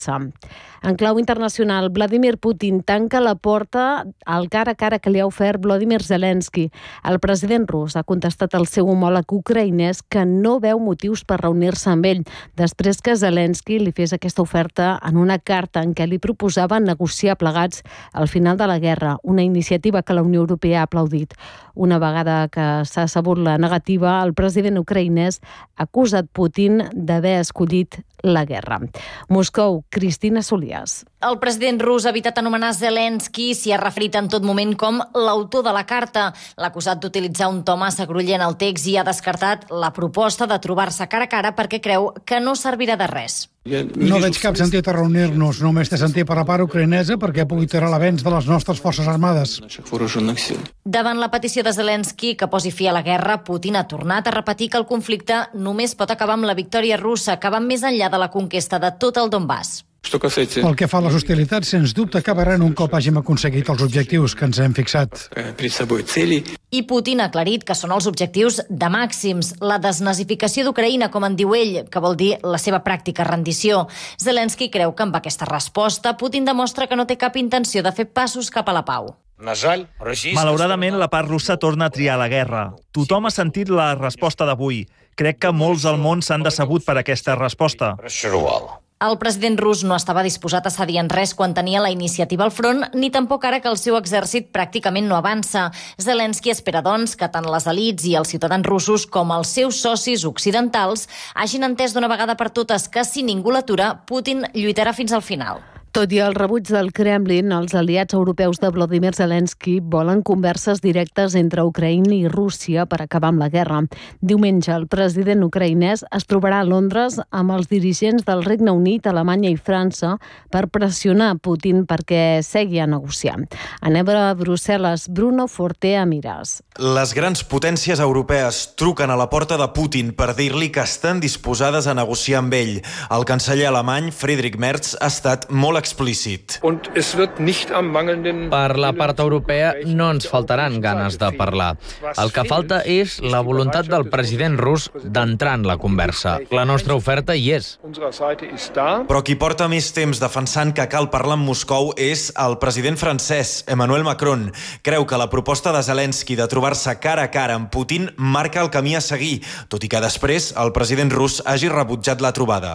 En clau internacional, Vladimir Putin tanca la porta al cara a cara que li ha ofert Volodymyr Zelensky. El president rus ha contestat al seu homòleg ucraïnès que no veu motius per reunir-se amb ell, després que Zelensky li fes aquesta oferta en una carta en què li proposava negociar plegats al final de la guerra, una iniciativa que la Unió Europea ha aplaudit. Una vegada que s'ha sabut la negativa, el president ucraïnès ha acusat Putin d'haver escollit la guerra. Moscou, Cristina Solias. El president rus ha evitat anomenar Zelensky, s'hi ha referit en tot moment com l'autor de la carta. L'ha acusat d'utilitzar un to massa groller en el text i ha descartat la proposta de trobar-se cara a cara perquè creu que no servirà de res. No veig cap sentit a reunir-nos, només té sentit per la part ucraïnesa perquè pugui tirar l'avenç de les nostres forces armades. Davant la petició de Zelensky que posi fi a la guerra, Putin ha tornat a repetir que el conflicte només pot acabar amb la victòria russa, que va més enllà de la conquesta de tot el Donbass. Pel que fa a les hostilitats, sens dubte acabaran un cop hàgim aconseguit els objectius que ens hem fixat. I Putin ha aclarit que són els objectius de màxims, la desnazificació d'Ucraïna, com en diu ell, que vol dir la seva pràctica rendició. Zelensky creu que amb aquesta resposta Putin demostra que no té cap intenció de fer passos cap a la pau. Malauradament, la part russa torna a triar la guerra. Tothom ha sentit la resposta d'avui. Crec que molts al món s'han decebut per aquesta resposta. El president rus no estava disposat a cedir en res quan tenia la iniciativa al front, ni tampoc ara que el seu exèrcit pràcticament no avança. Zelensky espera, doncs, que tant les elits i els ciutadans russos com els seus socis occidentals hagin entès d'una vegada per totes que si ningú l'atura, Putin lluitarà fins al final. Tot i el rebuig del Kremlin, els aliats europeus de Volodymyr Zelensky volen converses directes entre Ucraïna i Rússia per acabar amb la guerra. Diumenge, el president ucraïnès es trobarà a Londres amb els dirigents del Regne Unit, Alemanya i França per pressionar Putin perquè segui a negociar. Anem a Brussel·les. Bruno Forte a Mires. Les grans potències europees truquen a la porta de Putin per dir-li que estan disposades a negociar amb ell. El canceller alemany, Friedrich Merz, ha estat molt explícit. Per la part europea no ens faltaran ganes de parlar. El que falta és la voluntat del president rus d'entrar en la conversa. La nostra oferta hi és. Però qui porta més temps defensant que cal parlar amb Moscou és el president francès, Emmanuel Macron. Creu que la proposta de Zelensky de trobar-se cara a cara amb Putin marca el camí a seguir, tot i que després el president rus hagi rebutjat la trobada.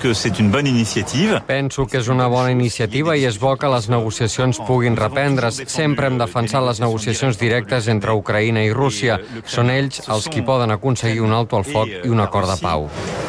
Penso que és una bona iniciativa i és bo que les negociacions puguin reprendre's. Sempre hem defensat les negociacions directes entre Ucraïna i Rússia. Són ells els qui poden aconseguir un alto al foc i un acord de pau.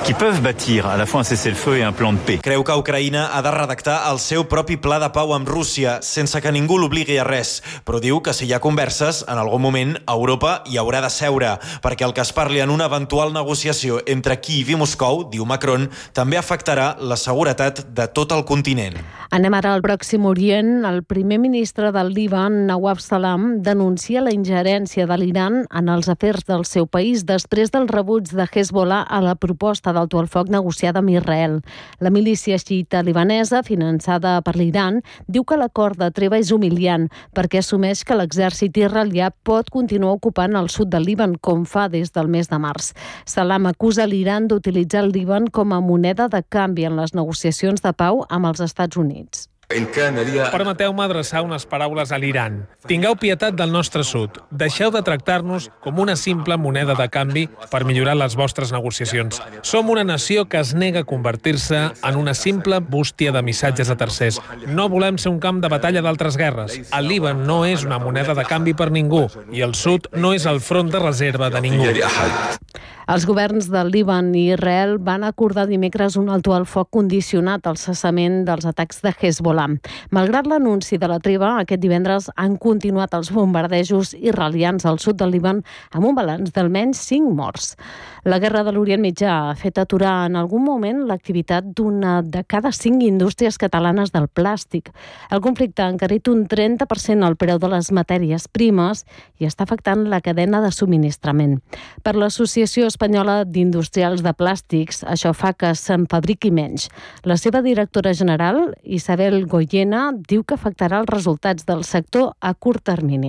Creu que Ucraïna ha de redactar el seu propi pla de pau amb Rússia sense que ningú l'obligui a res, però diu que si hi ha converses, en algun moment Europa hi haurà de seure, perquè el que es parli en una eventual negociació entre Kíev i Moscou, diu Macron, també afectarà la seguretat de tot el continent. Anem ara al Pròxim Orient. El primer ministre del Líban, Nawaf Salam, denuncia la ingerència de l'Iran en els afers del seu país després del rebuig de Hezbollah a la proposta d'alto al foc negociada amb Israel. La milícia xiita libanesa, finançada per l'Iran, diu que l'acord de treva és humiliant perquè assumeix que l'exèrcit israelià pot continuar ocupant el sud del Líban com fa des del mes de març. Salam acusa l'Iran d'utilitzar el Líban com a moneda de canvi en les negociacions de pau amb els Estats Units. Permeteu-me adreçar unes paraules a l'Iran. Tingueu pietat del nostre sud. Deixeu de tractar-nos com una simple moneda de canvi per millorar les vostres negociacions. Som una nació que es nega a convertir-se en una simple bústia de missatges a tercers. No volem ser un camp de batalla d'altres guerres. El Líban no és una moneda de canvi per ningú i el sud no és el front de reserva de ningú. Els governs del Líban i Israel van acordar dimecres un alto al foc condicionat al cessament dels atacs de Hezbollah. Malgrat l'anunci de la treva, aquest divendres han continuat els bombardejos israelians al sud del Líban amb un balanç d'almenys 5 morts. La guerra de l'Orient Mitjà ha fet aturar en algun moment l'activitat d'una de cada 5 indústries catalanes del plàstic. El conflicte ha encarit un 30% el preu de les matèries primes i està afectant la cadena de subministrament. Per l'Associació Espanyola d'Industrials de Plàstics, això fa que se'n fabriqui menys. La seva directora general, Isabel Goyena, diu que afectarà els resultats del sector a curt termini.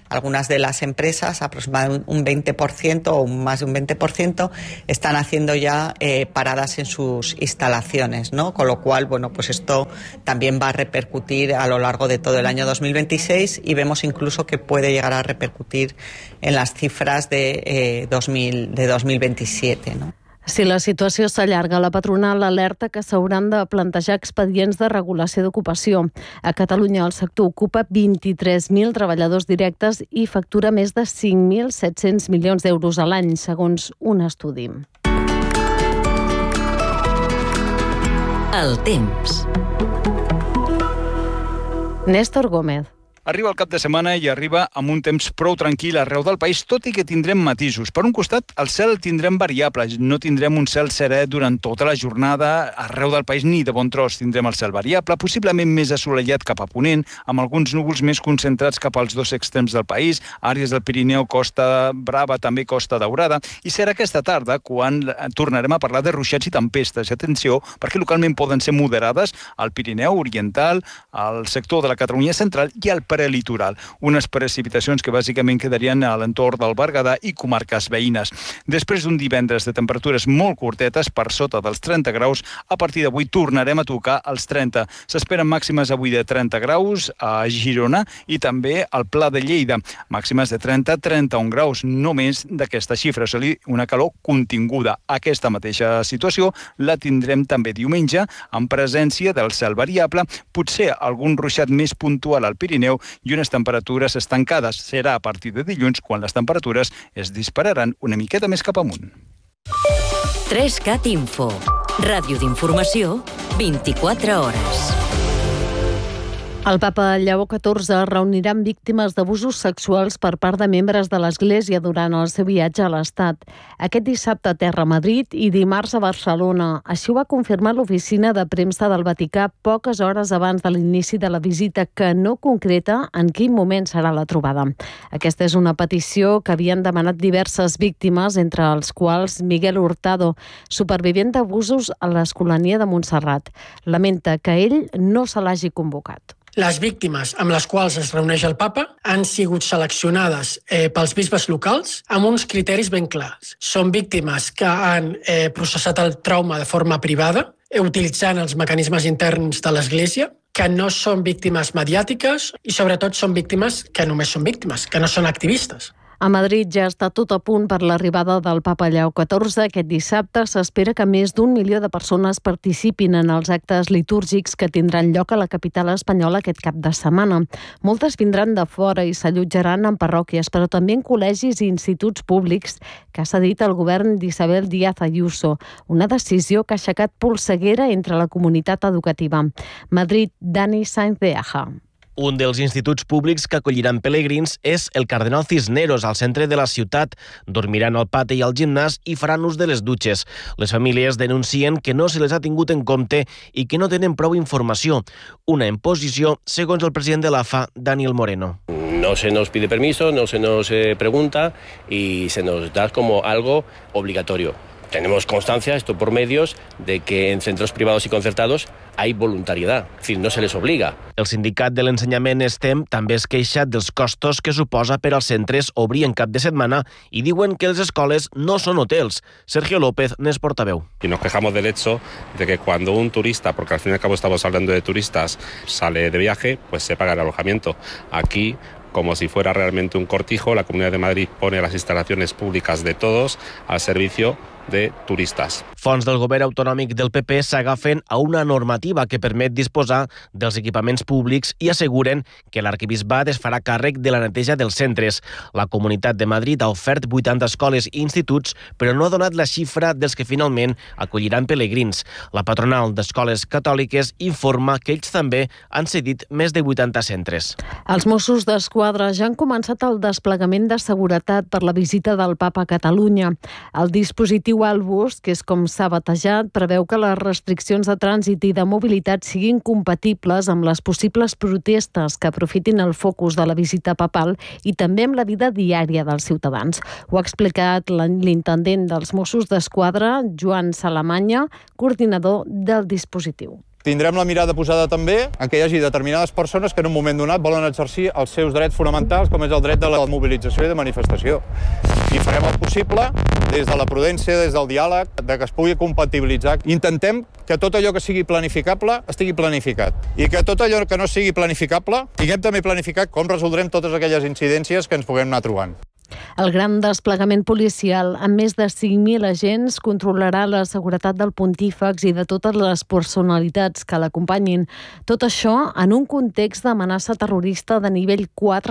Algunas de las empresas, aproximadamente un 20% o más de un 20%, están haciendo ya paradas en sus instalaciones, ¿no? Con lo cual, bueno, pues esto también va a repercutir a lo largo de todo el año 2026 y vemos incluso que puede llegar a repercutir en las cifras de 2027, ¿no? Si la situació s'allarga, la patronal alerta que s'hauran de plantejar expedients de regulació d'ocupació. A Catalunya el sector ocupa 23.000 treballadors directes i factura més de 5.700 milions d'euros a l'any, segons un estudi. El temps. Néstor Gómez. Arriba el cap de setmana i arriba amb un temps prou tranquil arreu del país, tot i que tindrem matisos. Per un costat, el cel el tindrem variable, no tindrem un cel serè durant tota la jornada arreu del país, ni de bon tros tindrem el cel variable, possiblement més assolellat cap a ponent, amb alguns núvols més concentrats cap als dos extrems del país, àrees del Pirineu, Costa Brava, també Costa Daurada, i serà aquesta tarda quan tornarem a parlar de ruixats i tempestes. Atenció, perquè localment poden ser moderades al Pirineu Oriental, al sector de la Catalunya Central i al prelitoral. Unes precipitacions que bàsicament quedarien a l'entorn del Berguedà i comarques veïnes. Després d'un divendres de temperatures molt curtetes, per sota dels 30 graus, a partir d'avui tornarem a tocar els 30. S'esperen màximes avui de 30 graus a Girona i també al Pla de Lleida. Màximes de 30-31 graus, no més d'aquesta xifra. És a dir, una calor continguda. Aquesta mateixa situació la tindrem també diumenge, en presència del cel variable, potser algun ruixat més puntual al Pirineu i unes temperatures estancades. Serà a partir de dilluns quan les temperatures es dispararan una miqueta més cap amunt. 3CAT Info. Ràdio d'informació, 24 hores. El papa Lleó XIV reunirà amb víctimes d'abusos sexuals per part de membres de l'Església durant el seu viatge a l'Estat. Aquest dissabte a Terra, Madrid, i dimarts a Barcelona. Així ho va confirmar l'oficina de premsa del Vaticà poques hores abans de l'inici de la visita, que no concreta en quin moment serà la trobada. Aquesta és una petició que havien demanat diverses víctimes, entre els quals Miguel Hurtado, supervivent d'abusos a l'Escolania de Montserrat. Lamenta que ell no se l'hagi convocat. Les víctimes amb les quals es reuneix el papa han sigut seleccionades pels bisbes locals amb uns criteris ben clars. Són víctimes que han processat el trauma de forma privada, utilitzant els mecanismes interns de l'Església, que no són víctimes mediàtiques i sobretot són víctimes que només són víctimes, que no són activistes. A Madrid ja està tot a punt per l'arribada del papa Lleó XIV. Aquest dissabte s'espera que més d'1 milió de persones participin en els actes litúrgics que tindran lloc a la capital espanyola aquest cap de setmana. Moltes vindran de fora i s'allotjaran en parròquies, però també en col·legis i instituts públics, que ha cedit el govern d'Isabel Díaz Ayuso, una decisió que ha aixecat polseguera entre la comunitat educativa. Madrid, Dani Sainz de Aja. Un dels instituts públics que acolliran pelegrins és el Cardenal Cisneros, al centre de la ciutat. Dormiran al pati i al gimnàs i faran ús de les dutxes. Les famílies denuncien que no se les ha tingut en compte i que no tenen prou informació. Una imposició, segons el president de l'AFA, Daniel Moreno. No se nos pide permiso, no se nos pregunta y se nos da como algo obligatorio. Tenemos constancia, esto por medios, de que en centros privados y concertados hay voluntariedad, es decir, no se les obliga. El sindicat de l'ensenyament STEM també es queixa dels costos que suposa per als centres obrir en cap de setmana i diuen que les escoles no són hotels. Sergio López n'és portaveu. Y nos quejamos del hecho de que cuando un turista, porque al fin y al cabo estamos hablando de turistas, sale de viaje, pues se paga el alojamiento. Aquí, como si fuera realmente un cortijo, la Comunidad de Madrid pone las instalaciones públicas de todos al servicio de turistes. Fonts del govern autonòmic del PP s'agafen a una normativa que permet disposar dels equipaments públics i asseguren que l'arquebisbat es farà càrrec de la neteja dels centres. La Comunitat de Madrid ha ofert 80 escoles i instituts, però no ha donat la xifra dels que finalment acolliran pelegrins. La patronal d'escoles catòliques informa que ells també han cedit més de 80 centres. Els Mossos d'Esquadra ja han començat el desplegament de seguretat per la visita del papa a Catalunya. El dispositiu Albus, que és com s'ha batejat, preveu que les restriccions de trànsit i de mobilitat siguin compatibles amb les possibles protestes que aprofitin el focus de la visita papal i també amb la vida diària dels ciutadans. Ho ha explicat l'intendent dels Mossos d'Esquadra, Joan Salamanya, coordinador del dispositiu. Tindrem la mirada posada també en que hi hagi determinades persones que en un moment donat volen exercir els seus drets fonamentals, com és el dret de la mobilització i de manifestació. I farem el possible, des de la prudència, des del diàleg, de que es pugui compatibilitzar. Intentem que tot allò que sigui planificable estigui planificat. I que tot allò que no sigui planificable, tinguem també planificat com resoldrem totes aquelles incidències que ens puguem anar trobant. El gran desplegament policial, amb més de 5.000 agents, controlarà la seguretat del pontífex i de totes les personalitats que l'acompanyin. Tot això en un context d'amenaça terrorista de nivell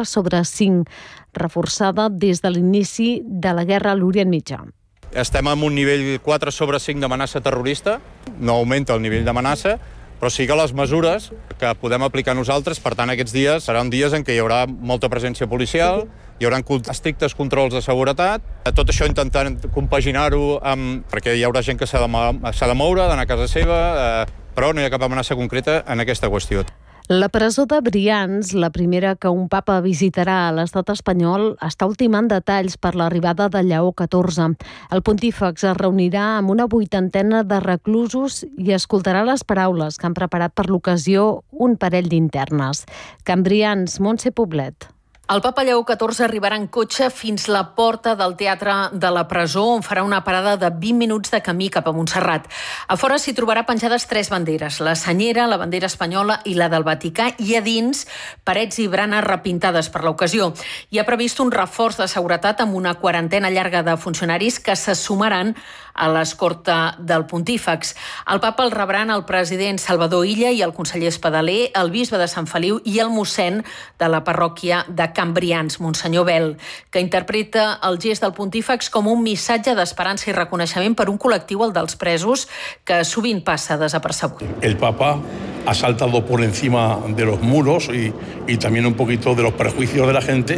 4/5, reforçada des de l'inici de la guerra a l'Orient Mitjà. Estem en un nivell 4/5 d'amenaça terrorista, no augmenta el nivell d'amenaça, però sí que les mesures que podem aplicar nosaltres, per tant, aquests dies seran dies en què hi haurà molta presència policial, hi haurà estrictes controls de seguretat, tot això intentant compaginar-ho perquè hi haurà gent que s'ha de moure, d'anar a casa seva, però no hi ha cap amenaça concreta en aquesta qüestió. La presó de Brians, la primera que un papa visitarà a l'estat espanyol, està ultimant detalls per l'arribada de Lleó XIV. El pontífex es reunirà amb una 80ena de reclusos i escoltarà les paraules que han preparat per l'ocasió un parell d'internes. Can Brians, Montse Poblet. El papa Lleó XIV arribarà en cotxe fins la porta del teatre de la presó, on farà una parada de 20 minuts de camí cap a Montserrat. A fora s'hi trobarà penjades 3 banderes, la senyera, la bandera espanyola i la del Vaticà, i a dins parets i branes repintades per l'ocasió. Hi ha previst un reforç de seguretat amb una quarantena llarga de funcionaris que se sumaran a l'escorta del pontífex. El papa el rebran el president Salvador Illa i el conseller Espadaler, el bisbe de Sant Feliu i el mossèn de la parròquia de Can Brians, Monsenyor Bel, que interpreta el gest del pontífex com un missatge d'esperança i reconeixement per un col·lectiu, el dels presos, que sovint passa desapercebut. El papa ha saltado por encima de los muros y también un poquito de los prejuicios de la gente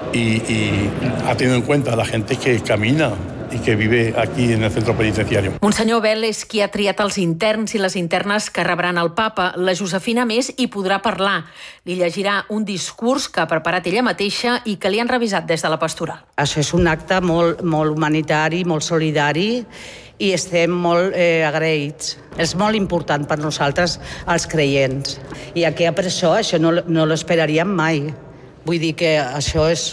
y ha tenido en cuenta a la gente que camina i que vive aquí en el centro penitenciario. Monsenyor Bel és qui ha triat els interns i les internes que rebran el papa. La Josefina, més, hi podrà parlar. Li llegirà un discurs que ha preparat ella mateixa i que li han revisat des de la pastoral. Això és un acte molt humanitari, molt solidari, i estem molt agraïts. És molt important per nosaltres, els creients. I aquí a presó això no l'esperaríem mai. Vull dir que això és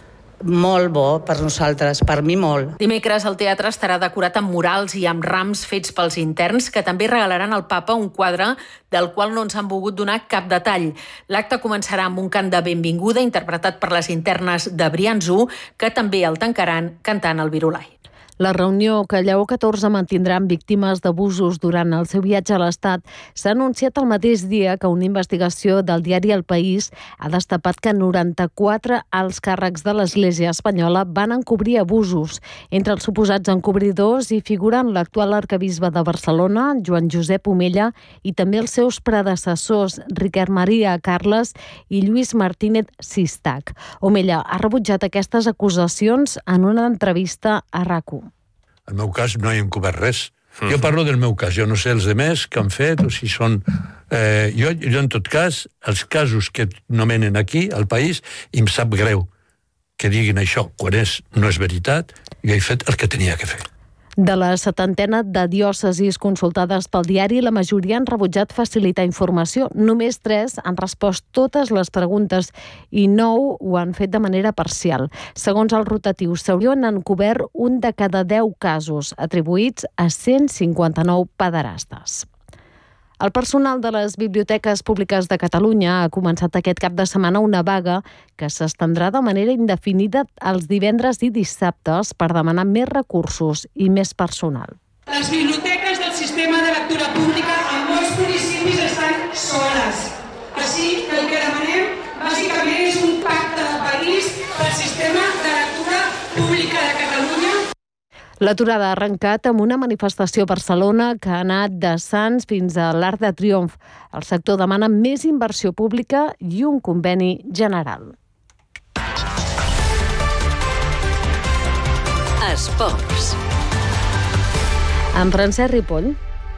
molt bo per nosaltres, per mi molt. Dimecres el teatre estarà decorat amb murals i amb rams fets pels interns, que també regalaran al papa un quadre del qual no ens han volgut donar cap detall. L'acte començarà amb un cant de benvinguda interpretat per les internes de Brians 1, que també el tancaran cantant el Virolai. La reunió que Lleó XIV mantindrà amb víctimes d'abusos durant el seu viatge a l'Estat s'ha anunciat el mateix dia que una investigació del diari El País ha destapat que 94 alts càrrecs de l'Església espanyola van encobrir abusos. Entre els suposats encobridors hi figuren l'actual arquebisbe de Barcelona, Joan Josep Omella, i també els seus predecessors, Ricard Maria Carles i Lluís Martínez Sistac. Omella ha rebutjat aquestes acusacions en una entrevista a RAC1. En el meu cas no he encobert res. Jo parlo del meu cas, jo no sé els demés que han fet o si són... Jo, en tot cas, els casos que nomenen aquí, al país, em sap greu que diguin això, quan no és veritat, jo he fet el que tenia que fer. De la 70ena de diòcesis consultades pel diari, la majoria han rebutjat facilitar informació. Només 3 han respost totes les preguntes i 9 ho han fet de manera parcial. Segons el rotatiu, s'haurien encobert un de cada 10 casos, atribuïts a 159 pederastes. El personal de les biblioteques públiques de Catalunya ha començat aquest cap de setmana una vaga que s'estendrà de manera indefinida els divendres i dissabtes per demanar més recursos i més personal. Les biblioteques del sistema de lectura pública en molts municipis estan soles. Així que el que demanem bàsicament és un pacte de país pel sistema de lectura pública de Catalunya. L'aturada ha arrencat amb una manifestació a Barcelona que ha anat de Sants fins a l'Arc de Triomf. El sector demana més inversió pública i un conveni general. Esports. Amb Francesc Ripoll.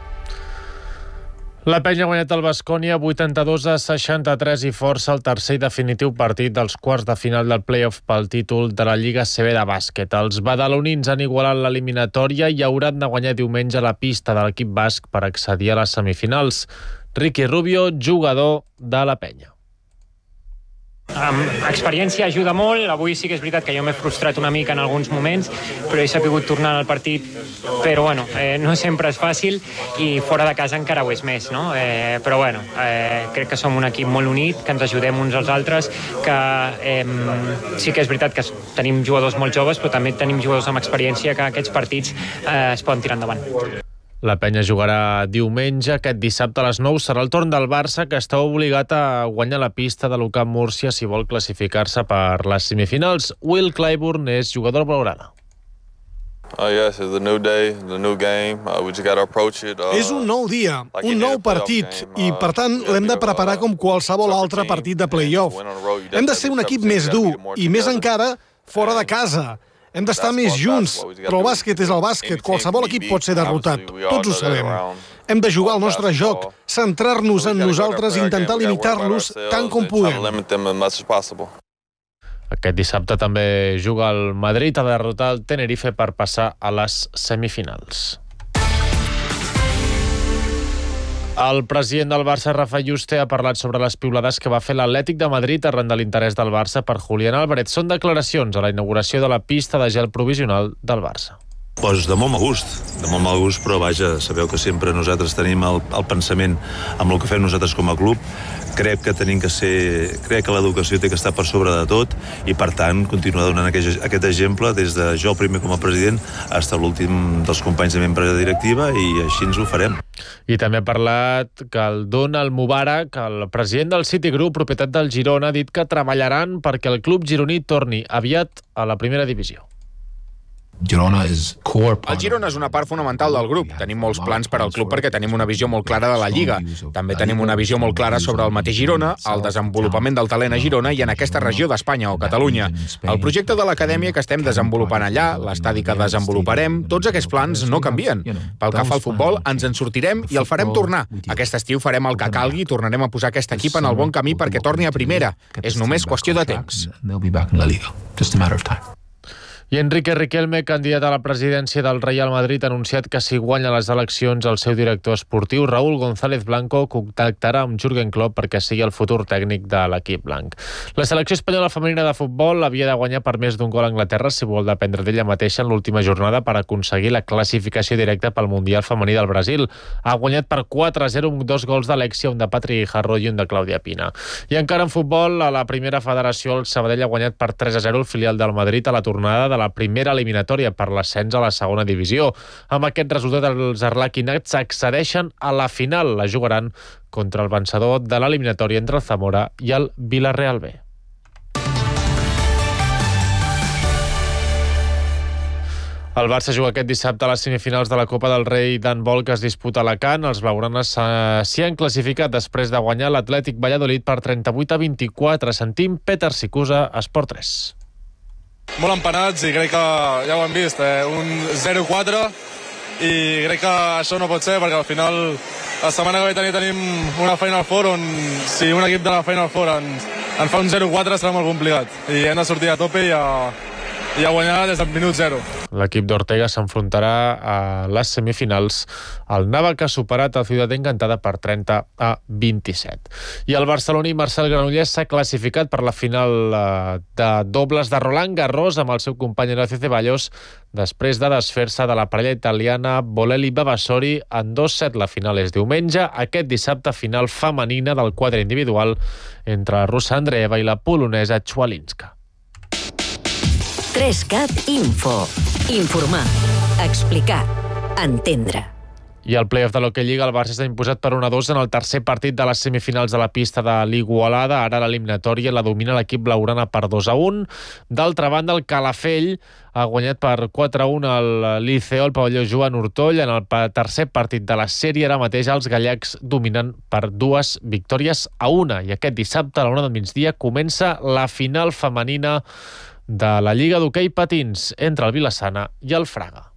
La penya ha guanyat el Baskonia 82-63 i força el tercer i definitiu partit dels quarts de final del play-off pel títol de la Lliga CB de bàsquet. Els badalonins han igualat l'eliminatòria i hauran de guanyar diumenge la pista de l'equip basc per accedir a les semifinals. Ricky Rubio, jugador de la Penya. Experiència ajuda molt. Avui sí que és veritat que jo m'he frustrat una mica en alguns moments, però he sabut tornar al partit, però bueno, no sempre és fàcil i fora de casa encara ho és més, no? Però bueno, crec que som un equip molt unit, que ens ajudem uns als altres, que sí que és veritat que tenim jugadors molt joves, però també tenim jugadors amb experiència que aquests partits es poden tirar endavant. La Penya jugarà diumenge. Aquest dissabte a les 9 serà el torn del Barça, que està obligat a guanyar la pista de l'UCAM Múrcia si vol classificar-se per les semifinals. Will Clyburn és jugador blaugrana. Yes, it's a new day, the new game. We just got to approach it. És un nou dia, un nou partit, i per tant l'hem de preparar com qualsevol altre partit de play-off. Hem de ser un equip més dur, i més encara fora de casa. Hem d'estar més junts, però el bàsquet és el bàsquet. Qualsevol equip pot ser derrotat, tots ho sabem. Hem de jugar el nostre joc, centrar-nos en nosaltres i intentar limitar-los tant com podem. Aquest dissabte també juga el Madrid a derrotar el Tenerife per passar a les semifinals. El president del Barça, Rafa Yuste, ha parlat sobre les piulades que va fer l'Atlètic de Madrid arran de l'interès del Barça per Julián Álvarez. Són declaracions a la inauguració de la pista de gel provisional del Barça. Pues de molt mal gust, però vaja, sabeu que sempre nosaltres tenim el pensament amb el que fem nosaltres com a club. Crec que l'educació té que estar per sobre de tot i, per tant, continuar donant aquest exemple des de jo primer com a president fins a l'últim dels companys de membre de directiva, i així ens ho farem. I també ha parlat que el Donald Mubarak, el president del Citigroup, propietat del Girona, ha dit que treballaran perquè el club gironí torni aviat a la primera divisió. El Girona és una part fonamental del grup. Tenim molts plans per al club perquè tenim una visió molt clara de la Lliga. També tenim una visió molt clara sobre el mateix Girona, el desenvolupament del talent a Girona i en aquesta regió d'Espanya o Catalunya. El projecte de l'acadèmia que estem desenvolupant allà, l'estadi que desenvoluparem, tots aquests plans no canvien. Pel que fa al futbol, ens en sortirem i el farem tornar. Aquest estiu farem el que calgui i tornarem a posar aquest equip en el bon camí perquè torni a primera. És només qüestió de temps. I Enrique Riquelme, candidat a la presidència del Real Madrid, ha anunciat que si guanya les eleccions el seu director esportiu, Raúl González Blanco, contactarà amb Jürgen Klopp perquè sigui el futur tècnic de l'equip blanc. La selecció espanyola femenina de futbol havia de guanyar per més d'un gol a Anglaterra si vol dependre d'ella mateixa en l'última jornada per aconseguir la classificació directa pel Mundial femení del Brasil. Ha guanyat per 4-0 amb 2 gols d'Alexia, un de Patri Guijarro i un de Clàudia Pina. I encara en futbol, a la primera federació, el Sabadell ha guanyat per 3-0 el filial del Madrid a la tornada de la primera eliminatòria per l'ascens a la segona divisió. Amb aquest resultat, els arlequinats accedeixen a la final. La jugaran contra el vencedor de l'eliminatòria entre el Zamora i el Villarreal B. El Barça juga aquest dissabte a les semifinals de la Copa del Rei d'handbol que es disputa a Alacant. Els blaugranes s'hi han classificat després de guanyar l'Atlètic Valladolid per 38-24. Sentim Peter Sicusa, Esport 3. Molt empanats i crec que ja ho hem vist, un 0-4, i crec que això no pot ser perquè al final la setmana que ve tenim una Final Four on si un equip de la Final Four en fa un 0-4 serà molt complicat i hem de sortir a tope i a guanyar des del minut 0. L'equip d'Ortega s'enfrontarà a les semifinals al Nava, que ha superat el Ciutat Encantada per 30-27. I el barceloní Marcel Granollers s'ha classificat per la final de dobles de Roland Garros amb el seu company Horacio Ceballos després de desfer-se de la parella italiana Bolelli-Vavasori en 2-7. La final és diumenge. Aquest dissabte, final femenina del quadre individual entre la russa Andreeva i la polonesa Chwalinska. 3CAT Info. Informar, explicar, entendre. I al play-off de l'Hockey Lliga, el Barça s'ha imposat per 1-2 en el tercer partit de les semifinals de la pista de l'Igualada. Ara l'eliminatòria la domina l'equip blaugrana per 2-1. D'altra banda, el Calafell ha guanyat per 4-1 al Liceo, el pavelló Joan Ortoll. En el tercer partit de la sèrie, ara mateix els gallecs dominen per 2-1. I aquest dissabte, a la 1 del migdia, comença la final femenina de la Lliga d'Hoquei Patins entre el Vilassana i el Fraga.